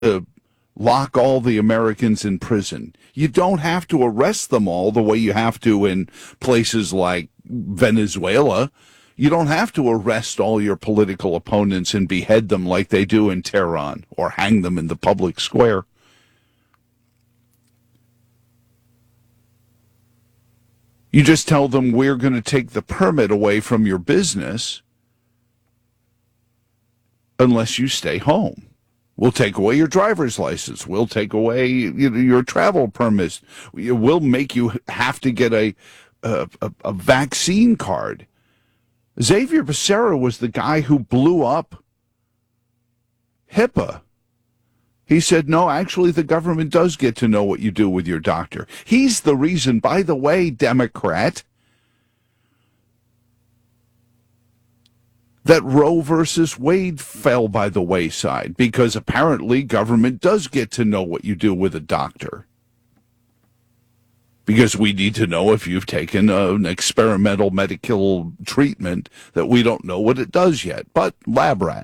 lock all the Americans in prison. You don't have to arrest them all the way you have to in places like Venezuela. You don't have to arrest all your political opponents and behead them like they do in Tehran or hang them in the public square. You just tell them, we're going to take the permit away from your business unless you stay home. We'll take away your driver's license. We'll take away your travel permits. We'll make you have to get a vaccine card. Xavier Becerra was the guy who blew up HIPAA. He said, no, actually, the government does get to know what you do with your doctor. He's the reason, by the way, Democrat, that Roe versus Wade fell by the wayside, because apparently government does get to know what you do with a doctor. Because we need to know if you've taken an experimental medical treatment that we don't know what it does yet, but lab rat.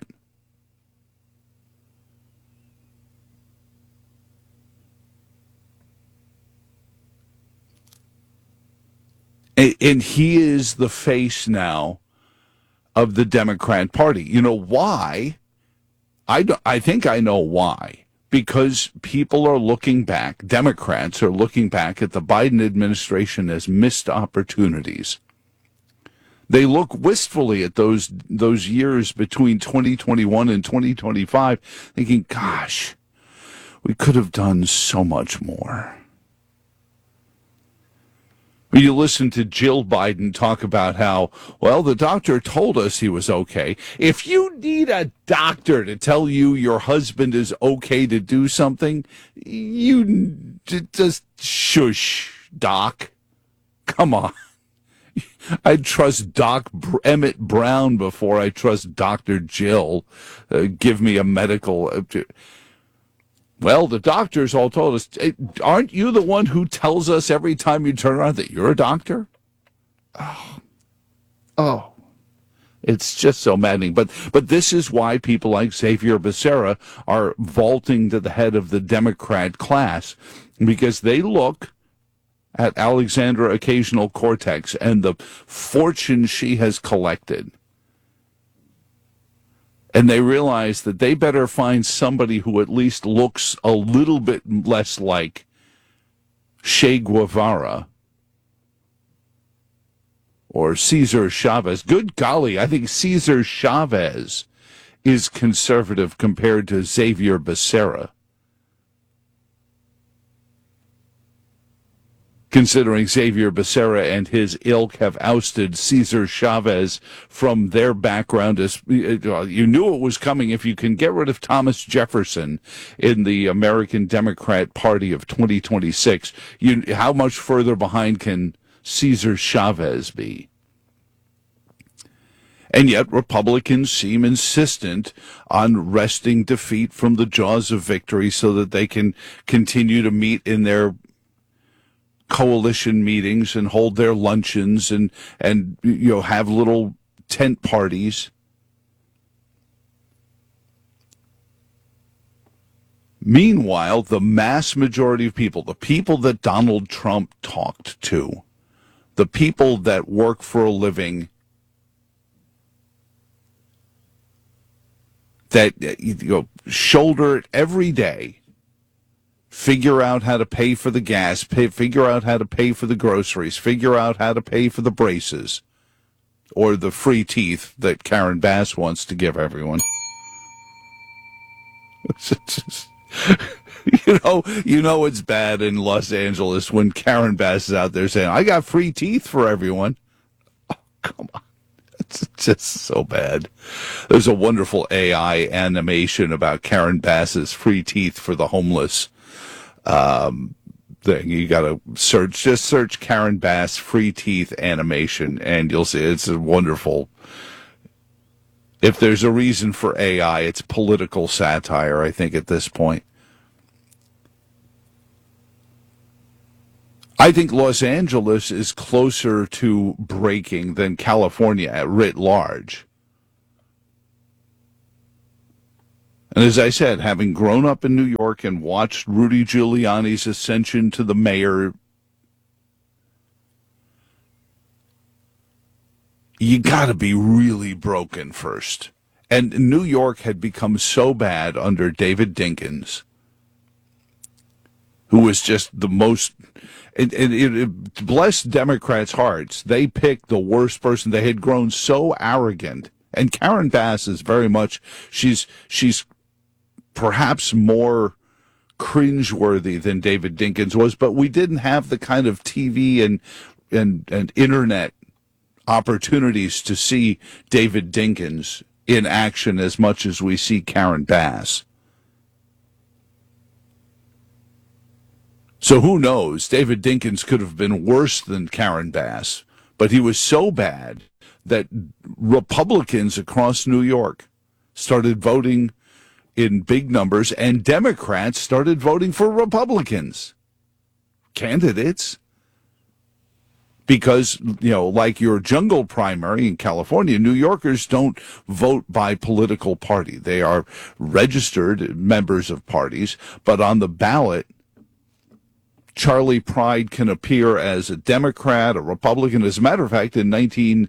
And he is the face now of the Democrat Party. You know why? I think I know why. Because people are looking back, Democrats are looking back at the Biden administration as missed opportunities. They look wistfully at those years between 2021 and 2025, thinking, gosh, we could have done so much more. When you listen to Jill Biden talk about how, well, the doctor told us he was okay. If you need a doctor to tell you your husband is okay to do something, you just shush, Doc. Come on. I'd trust Doc Emmett Brown before I trust Dr. Jill. Give me a medical... Well, the doctors all told us, aren't you the one who tells us every time you turn around that you're a doctor? Oh. It's just so maddening. But this is why people like Xavier Becerra are vaulting to the head of the Democrat class, because they look at Alexandra Ocasio-Cortez and the fortune she has collected. And they realize that they better find somebody who at least looks a little bit less like Che Guevara or Cesar Chavez. Good golly, I think Cesar Chavez is conservative compared to Xavier Becerra. Considering Xavier Becerra and his ilk have ousted Cesar Chavez from their background. As you knew it was coming. If you can get rid of Thomas Jefferson in the American Democrat Party of 2026, how much further behind can Cesar Chavez be? And yet Republicans seem insistent on wresting defeat from the jaws of victory so that they can continue to meet in their coalition meetings and hold their luncheons and have little tent parties. Meanwhile, the mass majority of people, the people that Donald Trump talked to, the people that work for a living, that shoulder it every day, figure out how to pay for the gas, figure out how to pay for the groceries, figure out how to pay for the braces or the free teeth that Karen Bass wants to give everyone. You know it's bad in Los Angeles when Karen Bass is out there saying, I got free teeth for everyone. Oh, come on. It's just so bad. There's a wonderful AI animation about Karen Bass's free teeth for the homeless thing. You got to search Karen Bass free teeth animation, and you'll see it's a wonderful. If there's a reason for AI, it's political satire, I think, at this point. I think Los Angeles is closer to breaking than California at writ large. And as I said, having grown up in New York and watched Rudy Giuliani's ascension to the mayor, you got to be really broken first. And New York had become so bad under David Dinkins, who was just the most, it blessed Democrats' hearts. They picked the worst person. They had grown so arrogant. And Karen Bass is very much, she's perhaps more cringeworthy than David Dinkins was, but we didn't have the kind of TV and internet opportunities to see David Dinkins in action as much as we see Karen Bass. So who knows? David Dinkins could have been worse than Karen Bass, but he was so bad that Republicans across New York started voting in big numbers, and Democrats started voting for Republicans candidates. Because, like your jungle primary in California, New Yorkers don't vote by political party. They are registered members of parties, but on the ballot, Charlie Pride can appear as a Democrat, a Republican. As a matter of fact, in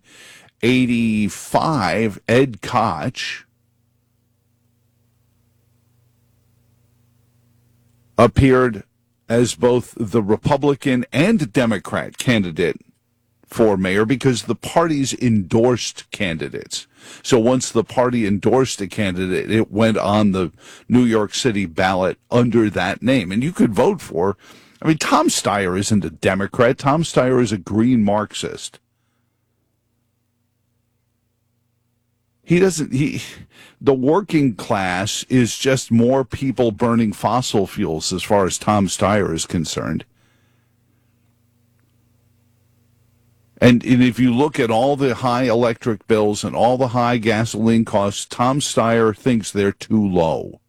1985, Ed Koch appeared as both the Republican and Democrat candidate for mayor because the parties endorsed candidates. So once the party endorsed a candidate, it went on the New York City ballot under that name. And you could vote for, Tom Steyer isn't a Democrat. Tom Steyer is a green Marxist. The working class is just more people burning fossil fuels as far as Tom Steyer is concerned. And if you look at all the high electric bills and all the high gasoline costs, Tom Steyer thinks they're too low.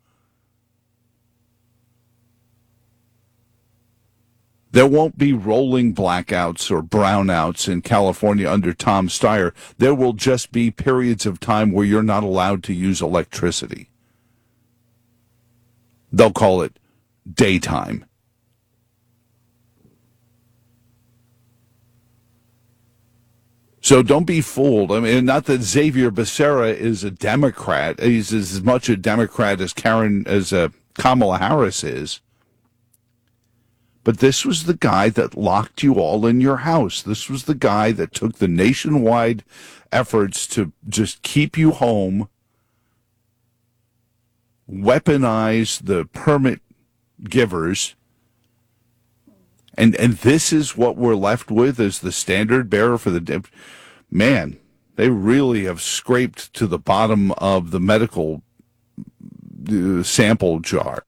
There won't be rolling blackouts or brownouts in California under Tom Steyer. There will just be periods of time where you're not allowed to use electricity. They'll call it daytime. So don't be fooled. Not that Xavier Becerra is a Democrat. He's as much a Democrat as Kamala Harris is. But this was the guy that locked you all in your house. This was the guy that took the nationwide efforts to just keep you home, weaponize the permit givers, and this is what we're left with as the standard bearer for the... Man, they really have scraped to the bottom of the medical sample jar.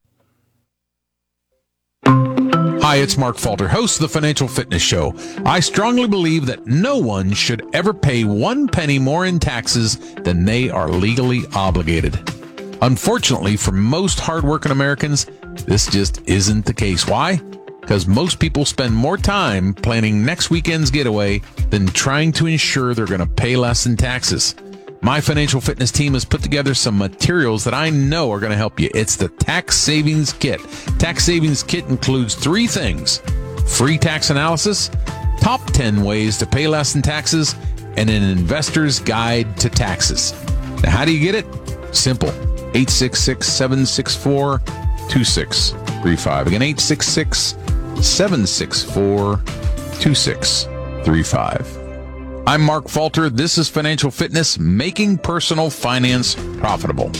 Hi, it's Mark Falter, host of the Financial Fitness Show. I strongly believe that no one should ever pay 1 penny more in taxes than they are legally obligated. Unfortunately, for most hardworking Americans, this just isn't the case. Why? Because most people spend more time planning next weekend's getaway than trying to ensure they're going to pay less in taxes. My financial fitness team has put together some materials that I know are going to help you. It's the Tax Savings Kit. Tax Savings Kit includes 3 things: free tax analysis, top 10 ways to pay less in taxes, and an investor's guide to taxes. Now, how do you get it? Simple. 866-764-2635. Again, 866-764-2635. I'm Mark Falter. This is Financial Fitness, making personal finance profitable.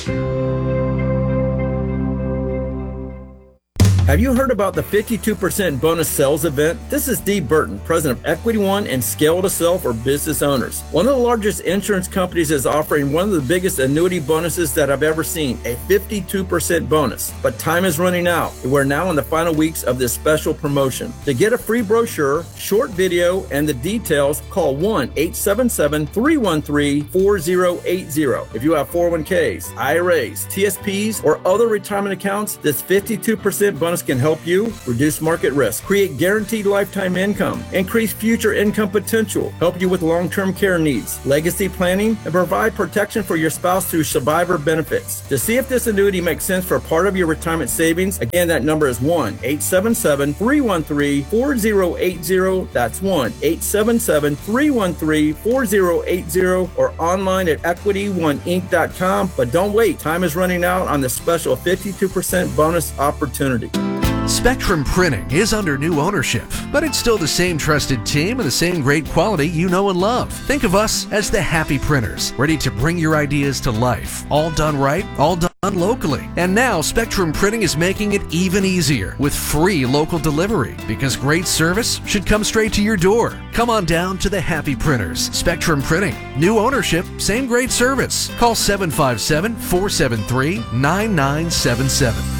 Have you heard about the 52% bonus sales event? This is Dee Burton, president of Equity One and Scale to Sell for business owners. One of the largest insurance companies is offering one of the biggest annuity bonuses that I've ever seen, a 52% bonus. But time is running out. We're now in the final weeks of this special promotion. To get a free brochure, short video, and the details, call 1-877-313-4080. If you have 401ks, IRAs, TSPs, or other retirement accounts, this 52% bonus bonus can help you reduce market risk, create guaranteed lifetime income, increase future income potential, help you with long-term care needs, legacy planning, and provide protection for your spouse through survivor benefits. To see if this annuity makes sense for part of your retirement savings, again, that number is 1-877-313-4080. That's 1-877-313-4080 or online at EquityOneInc.com. But don't wait. Time is running out on the special 52% bonus opportunity. Spectrum Printing is under new ownership, but it's still the same trusted team and the same great quality you know and love. Think of us as the Happy Printers, ready to bring your ideas to life. All done right, all done locally. And now Spectrum Printing is making it even easier with free local delivery, because great service should come straight to your door. Come on down to the Happy Printers. Spectrum Printing. New ownership, same great service. Call 757-473-9977.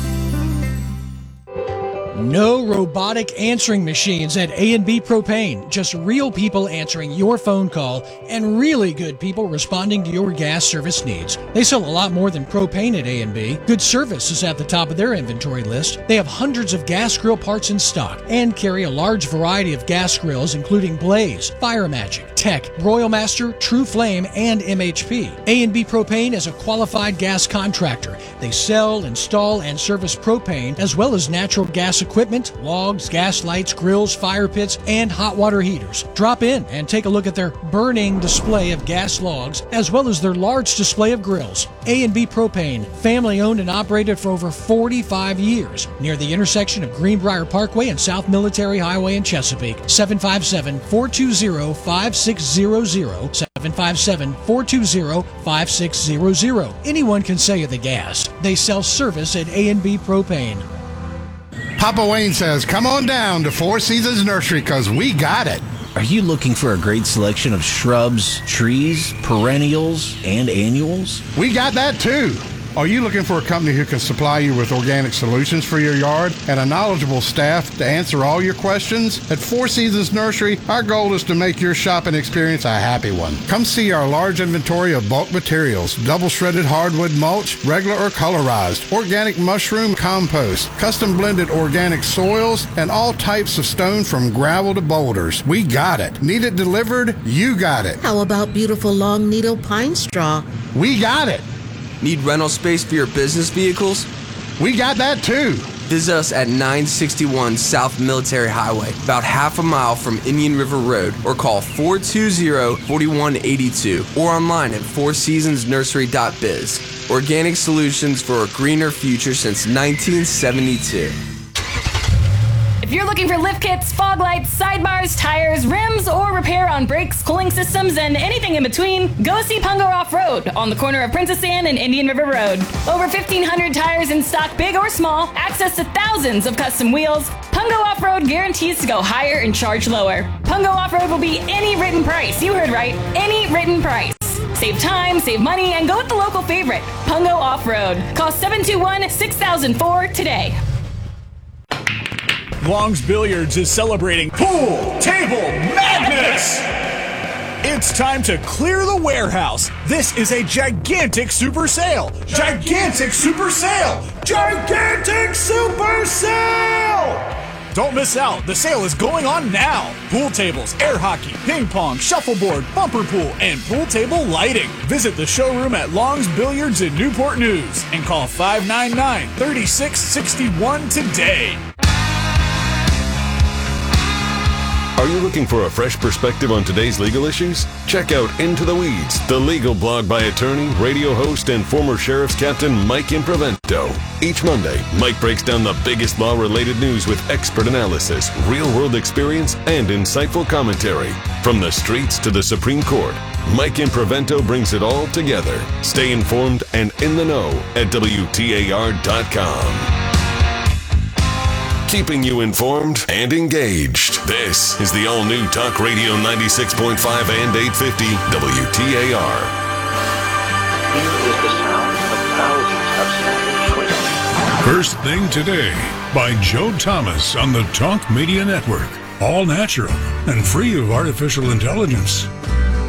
No robotic answering machines at A&B Propane. Just real people answering your phone call and really good people responding to your gas service needs. They sell a lot more than propane at A&B. Good service is at the top of their inventory list. They have hundreds of gas grill parts in stock and carry a large variety of gas grills including Blaze, Fire Magic, Tech, Royal Master, True Flame, and MHP. A&B Propane is a qualified gas contractor. They sell, install, and service propane as well as natural gas equipment, logs, gas lights, grills, fire pits, and hot water heaters. Drop in and take a look at their burning display of gas logs as well as their large display of grills. A&B Propane, family owned and operated for over 45 years, near the intersection of Greenbrier Parkway and South Military Highway in Chesapeake. 757-420-5600, 757-420-5600. Anyone can sell you the gas. They sell service at A&B Propane. Papa Wayne says, come on down to Four Seasons Nursery because we got it. Are you looking for a great selection of shrubs, trees, perennials, and annuals? We got that too. Are you looking for a company who can supply you with organic solutions for your yard and a knowledgeable staff to answer all your questions? At Four Seasons Nursery, our goal is to make your shopping experience a happy one. Come see our large inventory of bulk materials, double shredded hardwood mulch, regular or colorized, organic mushroom compost, custom blended organic soils, and all types of stone from gravel to boulders. We got it. Need it delivered? You got it. How about beautiful long needle pine straw? We got it. Need rental space for your business vehicles? We got that too. Visit us at 961 South Military Highway, about half a mile from Indian River Road, or call 420-4182, or online at fourseasonsnursery.biz. Organic solutions for a greener future since 1972. If you're looking for lift kits, fog lights, sidebars, tires, rims, or repair on brakes, cooling systems, and anything in between, go see Pungo Off-Road on the corner of Princess Anne and Indian River Road. Over 1,500 tires in stock, big or small, access to thousands of custom wheels. Pungo Off-Road guarantees to go higher and charge lower. Pungo Off-Road will be any written price. You heard right, any written price. Save time, save money, and go with the local favorite, Pungo Off-Road. Call 721-6004 today. Long's Billiards is celebrating Pool Table Madness! It's time to clear the warehouse. This is a gigantic super sale. Gigantic super sale! Gigantic super sale! Don't miss out. The sale is going on now. Pool tables, air hockey, ping pong, shuffleboard, bumper pool, and pool table lighting. Visit the showroom at Long's Billiards in Newport News and call 599-3661 today. Are you looking for a fresh perspective on today's legal issues? Check out Into the Weeds, the legal blog by attorney, radio host, and former sheriff's captain Mike Improvento. Each Monday, Mike breaks down the biggest law-related news with expert analysis, real-world experience, and insightful commentary. From the streets to the Supreme Court, Mike Improvento brings it all together. Stay informed and in the know at WTAR.com. Keeping you informed and engaged. This is the all-new Talk Radio 96.5 and 850 WTAR. Here is the sound of thousands of standing footsteps. First Thing Today by Joe Thomas on the Talk Media Network. All natural and free of artificial intelligence.